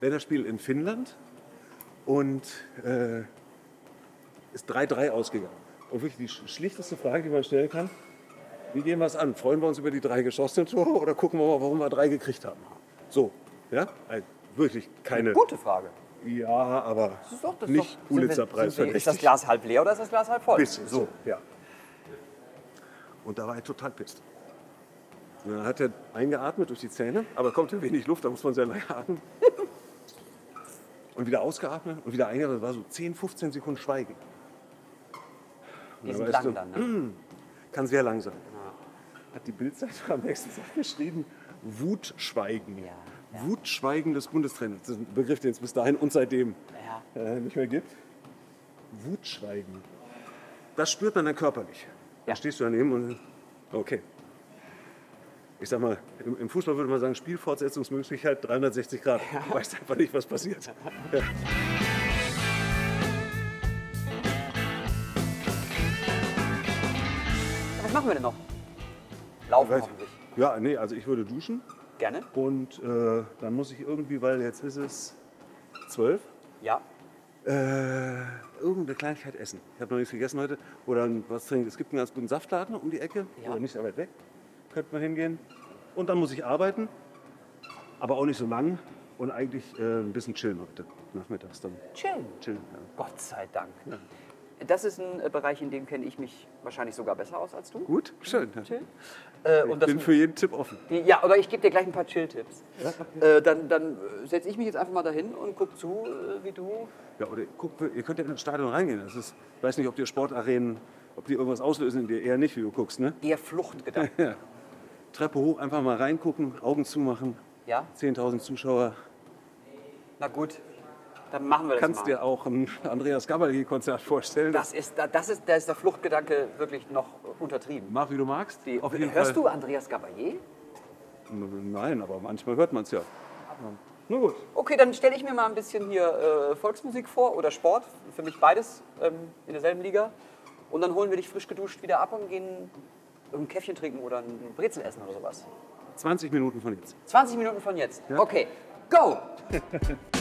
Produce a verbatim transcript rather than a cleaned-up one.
Länderspiel in Finnland und äh, ist drei drei ausgegangen. Und wirklich die schlichteste Frage, die man stellen kann, wie gehen wir es an? Freuen wir uns über die drei geschossenen Tore oder gucken wir mal, warum wir drei gekriegt haben? So, ja? Also wirklich keine... Gute Frage. Ja, aber Das ist doch, das nicht doch, Pulitzer-Preis verdächtig. Ist das Glas halb leer oder ist das Glas halb voll? Bisschen, so, ja. Und da war er total pisst. Und dann hat er eingeatmet durch die Zähne, aber kommt ja wenig Luft, da muss man sehr lange atmen. Und wieder ausgeatmet und wieder eingeatmet, das war so zehn, fünfzehn Sekunden Schweigen. Und Die dann sind weißt lang du, dann, ne? kann sehr lang sein. Hat die Bildzeitung am nächsten Tag geschrieben, Wutschweigen. Ja, ja. Wutschweigen des Bundestrainers. Das ist ein Begriff, den es bis dahin und seitdem Ja. äh, nicht mehr gibt. Wutschweigen. Das spürt man dann körperlich. Da Ja. stehst du daneben und okay. Ich sag mal, im, im Fußball würde man sagen, Spielfortsetzungsmöglichkeit dreihundertsechzig Grad. Du weißt einfach nicht, was passiert. Ja. Was machen wir denn noch? Laufen Weiß- hoffentlich. Ja, nee, also ich würde duschen Gerne? und äh, dann muss ich irgendwie, weil jetzt ist es zwölf, Ja. äh, irgendeine Kleinigkeit essen. Ich habe noch nichts gegessen heute. Oder was trinken. Es gibt einen ganz guten Saftladen um die Ecke, Ja. oder nicht so weit weg. Könnte man hingehen. Und dann muss ich arbeiten, aber auch nicht so lang und eigentlich äh, ein bisschen chillen heute nachmittags dann. Chillen. Chillen, ja. Gott sei Dank. Das ist ein äh, Bereich, in dem kenne ich mich wahrscheinlich sogar besser aus als du. Gut, schön. Ja. Chillen. Äh, und Ich das, bin für jeden Tipp offen. ja, aber ich gebe dir gleich ein paar Chill-Tipps. Äh, dann dann setze ich mich jetzt einfach mal dahin und gucke zu, äh, wie du... Ja, oder guck, ihr könnt ja in das Stadion reingehen. Das ist, ich weiß nicht, ob die Sportarenen, ob die irgendwas auslösen in dir. Eher nicht, wie du guckst, ne? Eher Fluchtgedanken. Ja. Treppe hoch, einfach mal reingucken, Augen zumachen. Ja? zehntausend Zuschauer. Na gut, dann machen wir das Kannst mal. dir auch ein Andreas Gabalier-Konzert vorstellen. Das ist, das ist, da ist der Fluchtgedanke wirklich noch untertrieben. Mach, wie du magst. Die, Auf jeden hörst Fall. du Andreas Gabalier? Nein, aber manchmal hört man es ja. Na gut. Okay, dann stelle ich mir mal ein bisschen hier äh, Volksmusik vor oder Sport. Für mich beides ähm, in derselben Liga. Und dann holen wir dich frisch geduscht wieder ab und gehen ein Käffchen trinken oder ein Brezel essen oder sowas. zwanzig Minuten von jetzt. zwanzig Minuten von jetzt. Ja. Okay, go!